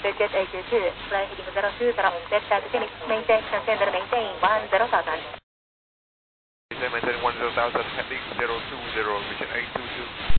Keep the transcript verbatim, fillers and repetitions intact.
Jet eight two two, flight heading zero two zero, Delta Phoenix, maintain, transcender, maintain one zero thousand. Maintain one zero thousand, heading zero two zero, Mission eight two two.